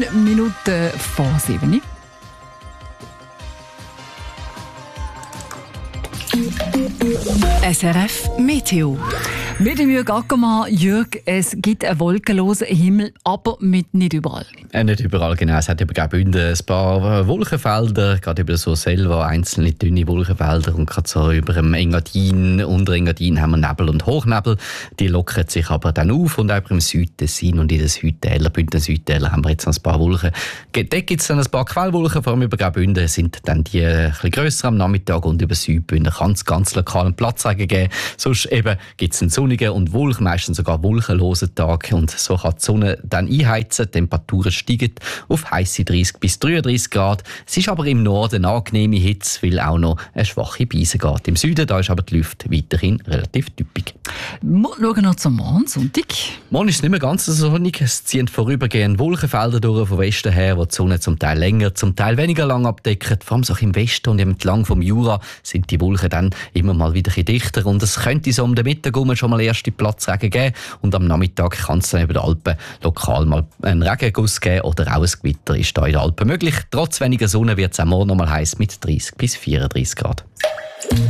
Minuten vor 7. SRF Meteo. Mit dem Jürg Ackermann. Jürg, es gibt einen wolkenlosen Himmel, aber nicht überall. Nicht überall, genau. Es hat über Graubünden ein paar Wolkenfelder, gerade über so selber einzelne dünne Wolkenfelder und gerade so über dem Engadin, unter Engadin haben wir Nebel und Hochnebel. Die lockern sich aber dann auf und auch über dem Südtessin und in den Südtälern, Bündner Südtäler haben wir jetzt noch ein paar Wolken. Dort gibt es dann ein paar Quellwolken, vor allem über Graubünden sind dann die ein bisschen grösser am Nachmittag und über Südbünden kann es ganz lokalen Platzregen geben. Sonst eben gibt es einen sonnigen und meistens sogar wolkenlosen Tag und so kann die Sonne dann einheizen. Die Temperaturen steigen auf heisse 30 bis 33 Grad. Es ist aber im Norden eine angenehme Hitze, weil auch noch eine schwache Brise geht. Im Süden da ist aber die Luft weiterhin relativ typisch. Wir schauen noch zum Morgen, Sonntag. Morgen ist es nicht mehr ganz so sonnig. Es ziehen vorübergehend Wolkenfelder durch von Westen her, wo die Sonne zum Teil länger, zum Teil weniger lang abdeckt. Vor allem so im Westen und entlang vom Jura sind die Wolken dann immer mal wieder ein bisschen dichter und es könnte so um den Mittag schon mal erste Platzregen geben und am Nachmittag kann es dann über den Alpen lokal mal einen Regenguss geben oder auch ein Gewitter ist da in den Alpen möglich. Trotz weniger Sonne wird es auch morgen noch mal heiß mit 30 bis 34 Grad.